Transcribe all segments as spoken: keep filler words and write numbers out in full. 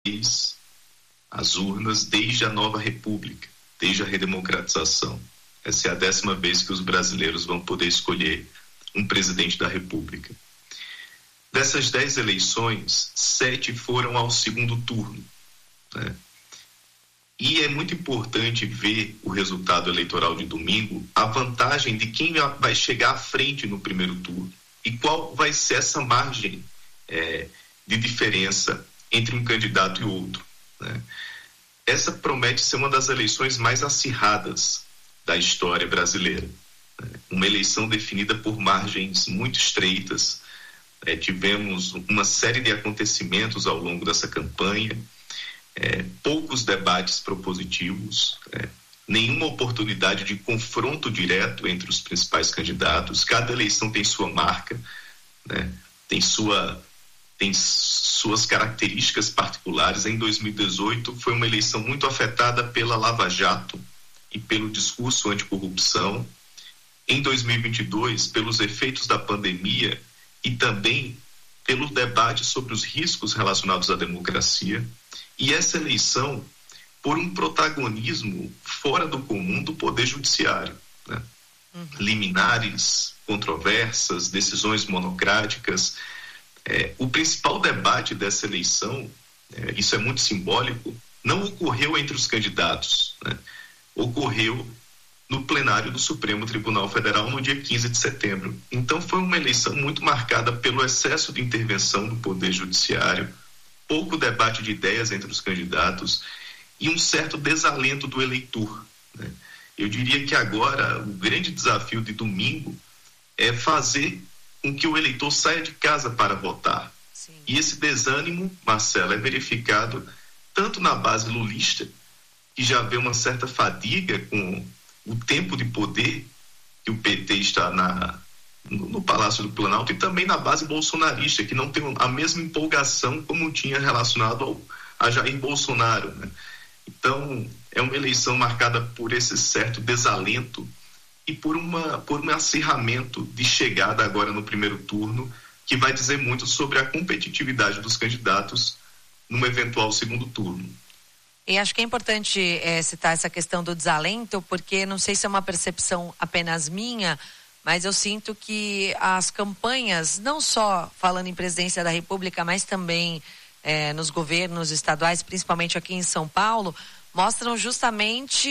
as urnas desde a nova república, desde a redemocratização. Essa é a décima vez que os brasileiros vão poder escolher um presidente da república. Dessas dez eleições, sete foram ao segundo turno, né? E é muito importante ver o resultado eleitoral de domingo, a vantagem de quem vai chegar à frente no primeiro turno e qual vai ser essa margem é, de diferença entre um candidato e outro, né? Essa promete ser uma das eleições mais acirradas da história brasileira, né? Uma eleição definida por margens muito estreitas. É, tivemos uma série de acontecimentos ao longo dessa campanha, é, poucos debates propositivos, é, nenhuma oportunidade de confronto direto entre os principais candidatos. Cada eleição tem sua marca, né? tem, sua, tem suas características particulares. Em dois mil e dezoito foi uma eleição muito afetada pela Lava Jato e pelo discurso anticorrupção. Em dois mil e vinte e dois, pelos efeitos da pandemia e também pelo debate sobre os riscos relacionados à democracia. E essa eleição por um protagonismo fora do comum do Poder Judiciário, né? Uhum. Liminares, controvérsias, decisões monocráticas. É, o principal debate dessa eleição, é, isso é muito simbólico, não ocorreu entre os candidatos, né? Ocorreu no plenário do Supremo Tribunal Federal no dia quinze de setembro. Então foi uma eleição muito marcada pelo excesso de intervenção do Poder Judiciário, pouco debate de ideias entre os candidatos e um certo desalento do eleitor, né? Eu diria que agora o grande desafio de domingo é fazer com que o eleitor saia de casa para votar. Sim. E esse desânimo, Marcela, é verificado tanto na base lulista, que já vê uma certa fadiga com o tempo de poder que o P T está na, no, no Palácio do Planalto, e também na base bolsonarista, que não tem a mesma empolgação como tinha relacionado ao, a Jair Bolsonaro, né? Então, é uma eleição marcada por esse certo desalento e por, uma, por um acirramento de chegada agora no primeiro turno, que vai dizer muito sobre a competitividade dos candidatos num eventual segundo turno. E acho que é importante é, citar essa questão do desalento, porque não sei se é uma percepção apenas minha, mas eu sinto que as campanhas, não só falando em presidência da República, mas também é, nos governos estaduais, principalmente aqui em São Paulo, mostram justamente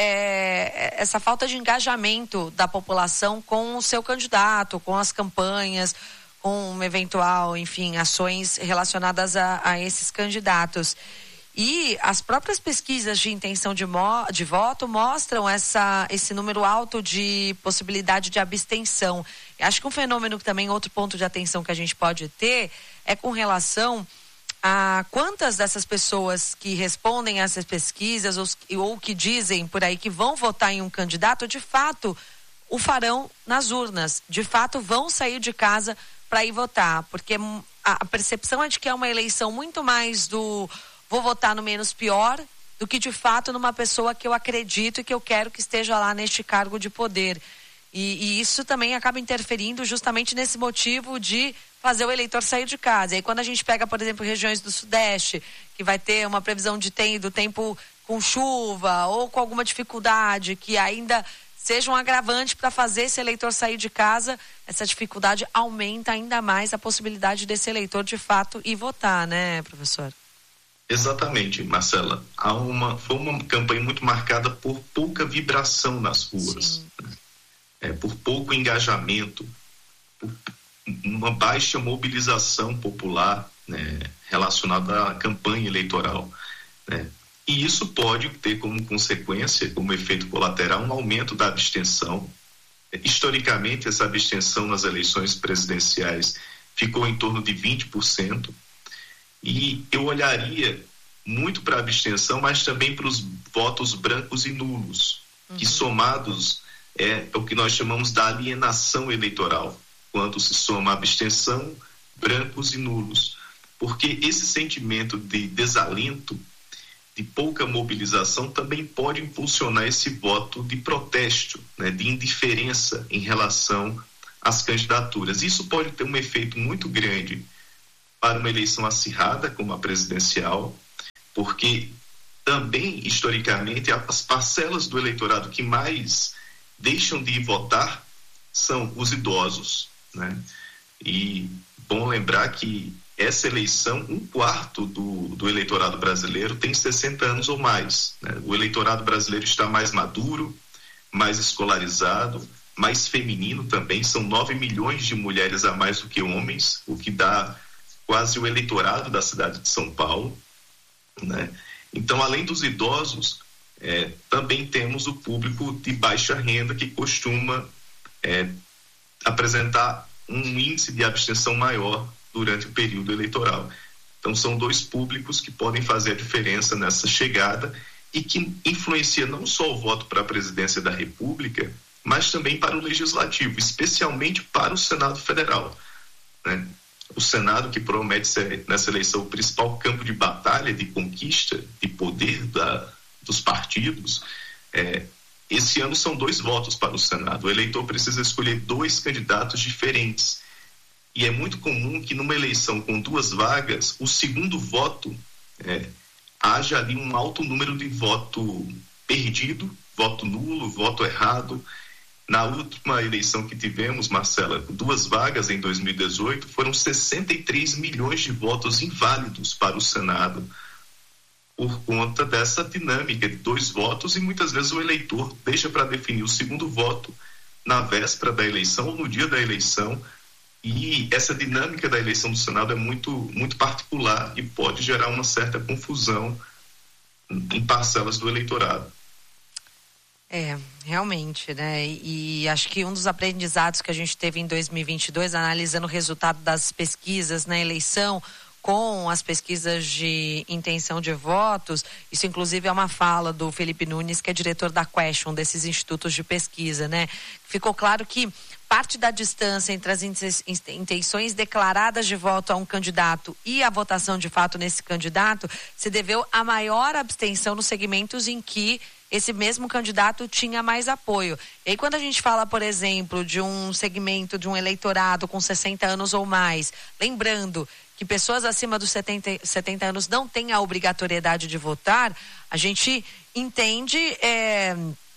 é, essa falta de engajamento da população com o seu candidato, com as campanhas, com uma eventual, enfim, ações relacionadas a, a esses candidatos. E as próprias pesquisas de intenção de, mo- de voto mostram essa, esse número alto de possibilidade de abstenção. Eu acho que um fenômeno que também, outro ponto de atenção que a gente pode ter é com relação a quantas dessas pessoas que respondem a essas pesquisas ou, ou que dizem por aí que vão votar em um candidato, de fato o farão nas urnas, de fato vão sair de casa para ir votar, porque a, a percepção é de que é uma eleição muito mais do vou votar no menos pior do que de fato numa pessoa que eu acredito e que eu quero que esteja lá neste cargo de poder. E, e isso também acaba interferindo justamente nesse motivo de fazer o eleitor sair de casa. E aí quando a gente pega, por exemplo, regiões do Sudeste, que vai ter uma previsão de tem, do tempo com chuva ou com alguma dificuldade, que ainda seja um agravante para fazer esse eleitor sair de casa, essa dificuldade aumenta ainda mais a possibilidade desse eleitor de fato ir votar, né, professor? Exatamente, Marcela. Há uma, foi uma campanha muito marcada por pouca vibração nas ruas, né? É, por pouco engajamento, por uma baixa mobilização popular, né, relacionada à campanha eleitoral, né? E isso pode ter como consequência, como efeito colateral, um aumento da abstenção. Historicamente, essa abstenção nas eleições presidenciais ficou em torno de vinte por cento. E eu olharia muito para a abstenção, mas também para os votos brancos e nulos, uhum. que somados é o que nós chamamos da alienação eleitoral, quando se soma abstenção, brancos e nulos. Porque esse sentimento de desalento, de pouca mobilização, também pode impulsionar esse voto de protesto, né, de indiferença em relação às candidaturas. Isso pode ter um efeito muito grande para uma eleição acirrada como a presidencial, porque também, historicamente, as parcelas do eleitorado que mais deixam de ir votar são os idosos, né? E bom lembrar que essa eleição, um quarto do, do eleitorado brasileiro tem sessenta anos ou mais, né? O eleitorado brasileiro está mais maduro, mais escolarizado, mais feminino também, são nove milhões de mulheres a mais do que homens, o que dá quase o eleitorado da cidade de São Paulo, né? Então, além dos idosos, é, também temos o público de baixa renda que costuma é, apresentar um índice de abstenção maior durante o período eleitoral. Então, são dois públicos que podem fazer a diferença nessa chegada e que influencia não só o voto para a presidência da República, mas também para o Legislativo, especialmente para o Senado Federal, né? O Senado, que promete ser, nessa eleição, o principal campo de batalha, de conquista, de poder da, dos partidos, é, esse ano são dois votos para o Senado. O eleitor precisa escolher dois candidatos diferentes. E é muito comum que numa eleição com duas vagas, o segundo voto, é, haja ali um alto número de voto perdido, voto nulo, voto errado. Na última eleição que tivemos, Marcela, duas vagas em dois mil e dezoito, foram sessenta e três milhões de votos inválidos para o Senado, por conta dessa dinâmica de dois votos, e muitas vezes o eleitor deixa para definir o segundo voto na véspera da eleição ou no dia da eleição, e essa dinâmica da eleição do Senado é muito, muito particular e pode gerar uma certa confusão em parcelas do eleitorado. É, realmente, né? E, e acho que um dos aprendizados que a gente teve em dois mil e vinte e dois, analisando o resultado das pesquisas na eleição, com as pesquisas de intenção de votos, isso inclusive é uma fala do Felipe Nunes, que é diretor da Question, desses institutos de pesquisa, né? Ficou claro que parte da distância entre as intenções declaradas de voto a um candidato e a votação de fato nesse candidato se deveu à maior abstenção nos segmentos em que esse mesmo candidato tinha mais apoio. E aí, quando a gente fala, por exemplo, de um segmento de um eleitorado com sessenta anos ou mais, lembrando que pessoas acima dos setenta, setenta anos não têm a obrigatoriedade de votar, a gente entende é,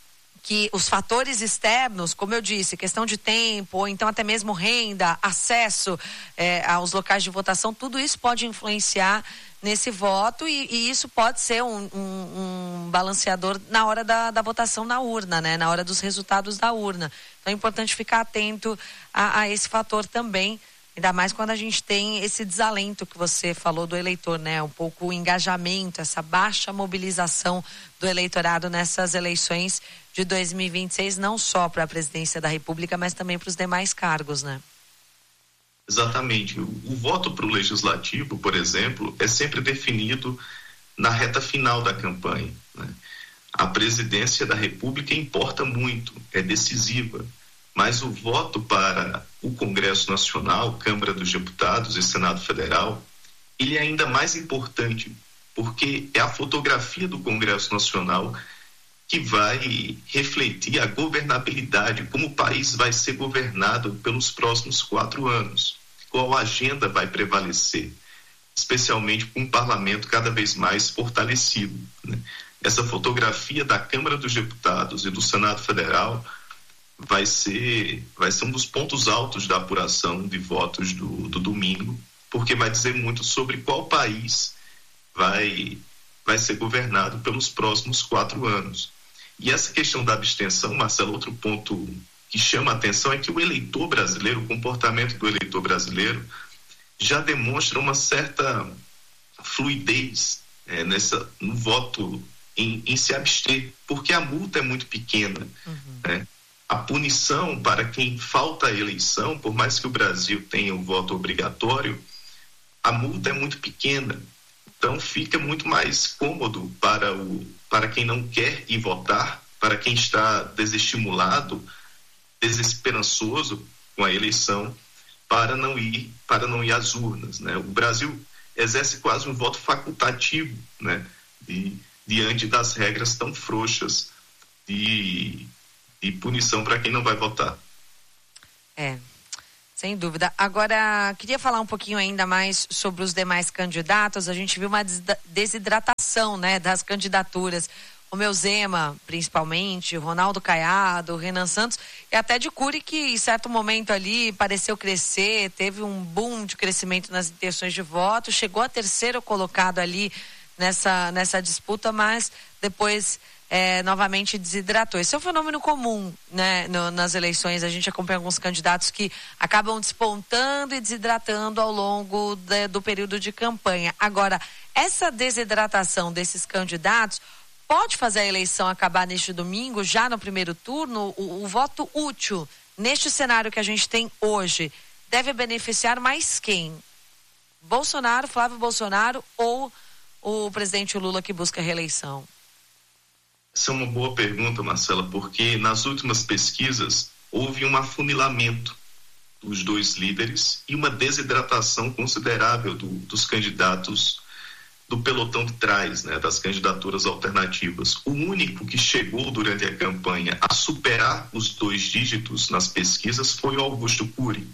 que os fatores externos, como eu disse, questão de tempo, ou então até mesmo renda, acesso é, aos locais de votação, tudo isso pode influenciar nesse voto e, e isso pode ser um, um, um balanceador na hora da, da votação na urna, né? Na hora dos resultados da urna. Então é importante ficar atento a, a esse fator também, ainda mais quando a gente tem esse desalento que você falou do eleitor, né? Um pouco o engajamento, essa baixa mobilização do eleitorado nessas eleições de dois mil e vinte e seis, não só para a presidência da República, mas também para os demais cargos, né? Exatamente. O, o voto para o legislativo, por exemplo, é sempre definido na reta final da campanha, né? A presidência da República importa muito, é decisiva, mas o voto para o Congresso Nacional, Câmara dos Deputados e Senado Federal, ele é ainda mais importante, porque é a fotografia do Congresso Nacional que vai refletir a governabilidade, como o país vai ser governado pelos próximos quatro anos, qual agenda vai prevalecer, especialmente com um parlamento cada vez mais fortalecido, né? Essa fotografia da Câmara dos Deputados e do Senado Federal vai ser, vai ser um dos pontos altos da apuração de votos do, do domingo, porque vai dizer muito sobre qual país vai, vai ser governado pelos próximos quatro anos. E essa questão da abstenção, Marcelo, outro ponto que chama a atenção é que o eleitor brasileiro, o comportamento do eleitor brasileiro já demonstra uma certa fluidez é, nessa, no voto em, em se abster, porque a multa é muito pequena, uhum. né? A punição para quem falta à eleição, por mais que o Brasil tenha o voto obrigatório, a multa é muito pequena. Então fica muito mais cômodo para, o, para quem não quer ir votar, para quem está desestimulado, desesperançoso com a eleição, para não ir, para não ir às urnas, né? O Brasil exerce quase um voto facultativo, né? De, diante das regras tão frouxas de, de punição para quem não vai votar. É. Sem dúvida. Agora, queria falar um pouquinho ainda mais sobre os demais candidatos. A gente viu uma desidratação renovação, né, das candidaturas. O Romeu Zema, principalmente, Ronaldo Caiado, Renan Santos, e até de Cury, que em certo momento ali pareceu crescer, teve um boom de crescimento nas intenções de voto, chegou a terceiro colocado ali nessa, nessa disputa, mas depois é, novamente desidratou. Esse é um fenômeno comum, né, no, nas eleições. A gente acompanha alguns candidatos que acabam despontando e desidratando ao longo de, do período de campanha. Agora, essa desidratação desses candidatos pode fazer a eleição acabar neste domingo, já no primeiro turno? O, o voto útil, neste cenário que a gente tem hoje, deve beneficiar mais quem? Bolsonaro, Flávio Bolsonaro ou o presidente Lula, que busca reeleição? Essa é uma boa pergunta, Marcela, porque nas últimas pesquisas houve um afunilamento dos dois líderes e uma desidratação considerável do, dos candidatos do pelotão de trás, né, das candidaturas alternativas. O único que chegou durante a campanha a superar os dois dígitos nas pesquisas foi o Augusto Cury,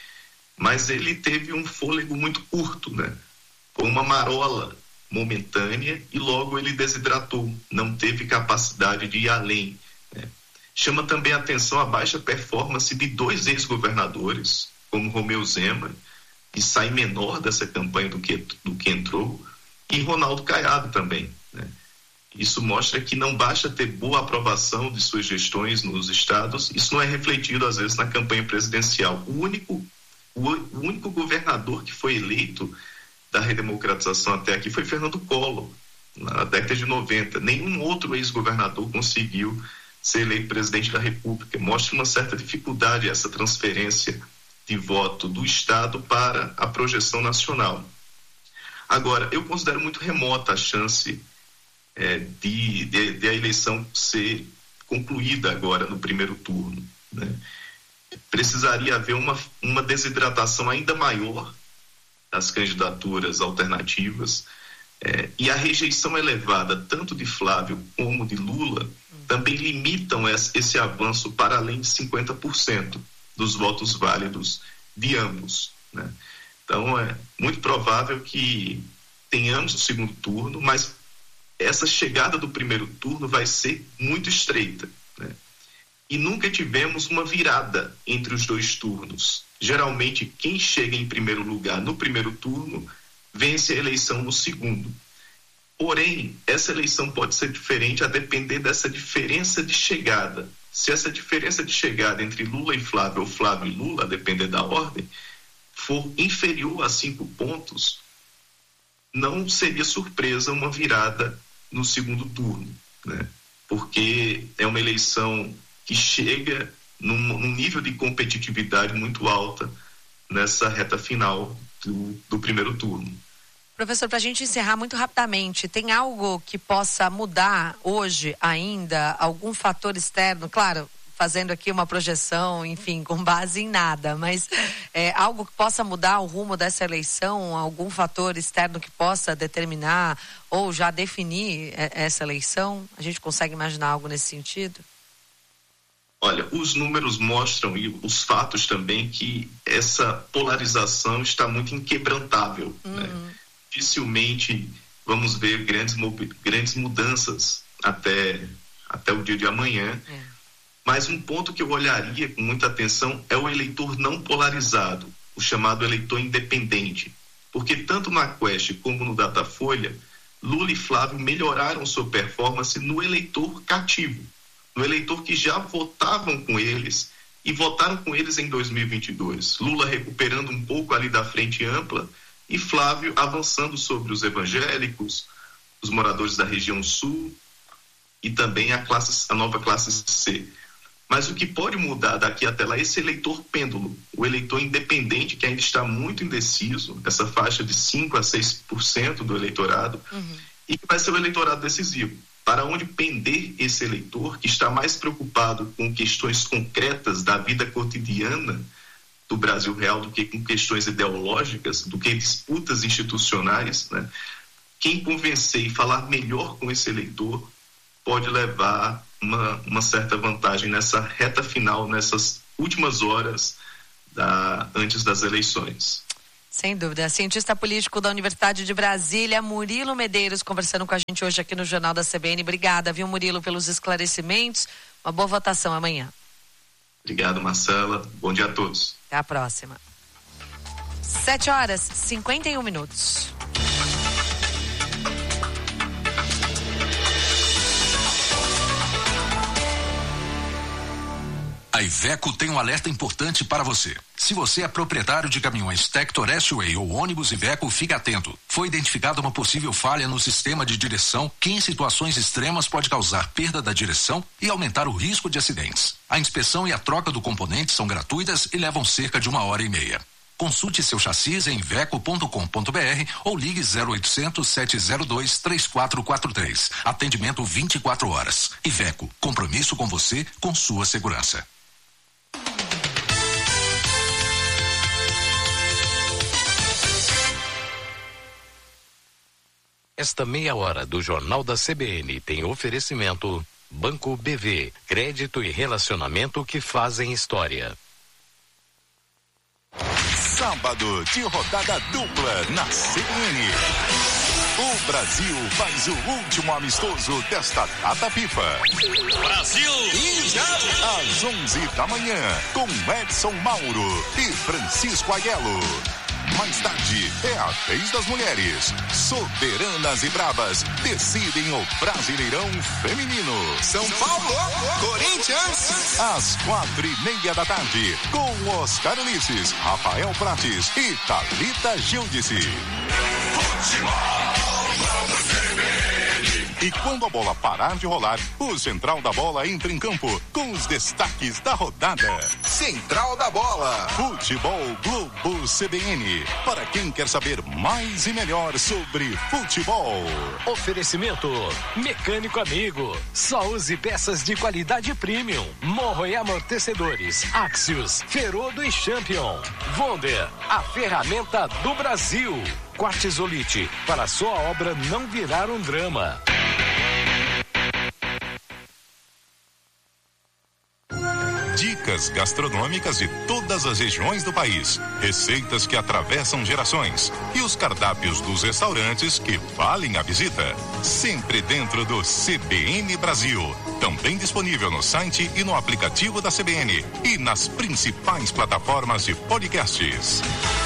mas ele teve um fôlego muito curto, né, com uma marola momentânea, e logo ele desidratou, não teve capacidade de ir além, né. Chama também a atenção a baixa performance de dois ex-governadores, como Romeu Zema, que sai menor dessa campanha do que, do que entrou, e Ronaldo Caiado também, né? Isso mostra que não basta ter boa aprovação de suas gestões nos estados, isso não é refletido às vezes na campanha presidencial. O único, o, o único governador que foi eleito da redemocratização até aqui foi Fernando Collor, na década de noventa. Nenhum outro ex-governador conseguiu ser eleito presidente da República. Mostra uma certa dificuldade essa transferência de voto do estado para a projeção nacional. Agora, eu considero muito remota a chance é, de, de, de a eleição ser concluída agora no primeiro turno, né? Precisaria haver uma, uma desidratação ainda maior das candidaturas alternativas, é, e a rejeição elevada tanto de Flávio como de Lula também limitam esse, esse avanço para além de cinquenta por cento dos votos válidos de ambos, né? Então, é muito provável que tenhamos o segundo turno, mas essa chegada do primeiro turno vai ser muito estreita, né? E nunca tivemos uma virada entre os dois turnos. Geralmente, quem chega em primeiro lugar no primeiro turno vence a eleição no segundo. Porém, essa eleição pode ser diferente a depender dessa diferença de chegada. Se essa diferença de chegada entre Lula e Flávio, ou Flávio e Lula, a depender da ordem, for inferior a cinco pontos, não seria surpresa uma virada no segundo turno, né? Porque é uma eleição que chega num, num nível de competitividade muito alta nessa reta final do, do primeiro turno. Professor, para a gente encerrar muito rapidamente, tem algo que possa mudar hoje ainda? Algum fator externo? Claro, fazendo aqui uma projeção, enfim, com base em nada, mas é, algo que possa mudar o rumo dessa eleição, algum fator externo que possa determinar ou já definir essa eleição? A gente consegue imaginar algo nesse sentido? Olha, os números mostram, e os fatos também, que essa polarização está muito inquebrantável, uhum. né? Dificilmente vamos ver grandes, grandes mudanças até, até o dia de amanhã. É. Mas um ponto que eu olharia com muita atenção é o eleitor não polarizado, o chamado eleitor independente. Porque tanto na Quest como no Datafolha, Lula e Flávio melhoraram sua performance no eleitor cativo, no eleitor que já votavam com eles e votaram com eles em dois mil e vinte e dois. Lula recuperando um pouco ali da frente ampla e Flávio avançando sobre os evangélicos, os moradores da região sul e também a, classe, a nova classe C. Mas o que pode mudar daqui até lá é esse eleitor pêndulo, o eleitor independente que ainda está muito indeciso, essa faixa de cinco a seis por cento do eleitorado, uhum. e que vai ser o eleitorado decisivo. Para onde pender esse eleitor que está mais preocupado com questões concretas da vida cotidiana do Brasil real do que com questões ideológicas, do que disputas institucionais, né? Quem convencer e falar melhor com esse eleitor pode levar uma, uma certa vantagem nessa reta final, nessas últimas horas da, antes das eleições. Sem dúvida. Cientista político da Universidade de Brasília, Murilo Medeiros, conversando com a gente hoje aqui no Jornal da C B N. Obrigada, viu, Murilo, pelos esclarecimentos. Uma boa votação amanhã. Obrigado, Marcela. Bom dia a todos. Até a próxima. Sete horas, cinquenta e um minutos. A Iveco tem um alerta importante para você. Se você é proprietário de caminhões Tector S-Way ou ônibus Iveco, fique atento. Foi identificada uma possível falha no sistema de direção que em situações extremas pode causar perda da direção e aumentar o risco de acidentes. A inspeção e a troca do componente são gratuitas e levam cerca de uma hora e meia. Consulte seu chassi em iveco ponto com ponto br ou ligue zero oitocentos, sete zero dois, três quatro quatro três. Atendimento vinte e quatro horas. Iveco, compromisso com você, com sua segurança. Esta meia hora do Jornal da C B N tem oferecimento Banco B V, crédito e relacionamento que fazem história. Sábado de rodada dupla na C B N. O Brasil faz o último amistoso desta data FIFA. Brasil! Índia! Às onze da manhã, com Edson Mauro e Francisco Aiello. Mais tarde, é a vez das mulheres. Soberanas e bravas decidem o Brasileirão Feminino. São Paulo, Corinthians. Às quatro e meia da tarde, com Oscar Ulisses, Rafael Prates e Thalita Gildice. E quando a bola parar de rolar, o Central da Bola entra em campo com os destaques da rodada. Central da Bola. Futebol Globo C B N. Para quem quer saber mais e melhor sobre futebol. Oferecimento Mecânico Amigo. Só use peças de qualidade premium. Morro e amortecedores. Axios, Ferodo e Champion. Wonder, a ferramenta do Brasil. Quartzolite, para sua obra não virar um drama. Dicas gastronômicas de todas as regiões do país, receitas que atravessam gerações e os cardápios dos restaurantes que valem a visita. Sempre dentro do C B N Brasil. Também disponível no site e no aplicativo da C B N e nas principais plataformas de podcasts.